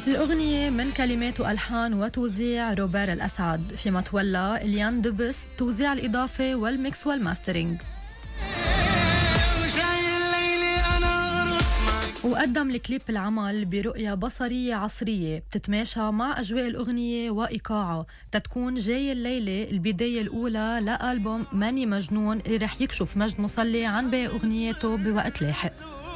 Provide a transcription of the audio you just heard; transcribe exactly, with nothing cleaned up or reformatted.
الأغنية من كلمات وألحان وتوزيع روبير الأسعد، فيما تولى إليان دبس توزيع الإضافة والميكس والماسترينج. وقدم الكليب العمل برؤية بصرية عصرية بتتماشى مع أجواء الأغنية وإيقاعها، تتكون جاي الليلة البداية الأولى لألبوم ماني مجنون اللي رح يكشف مجد مصلي عن باقي أغنياته بوقت لاحق.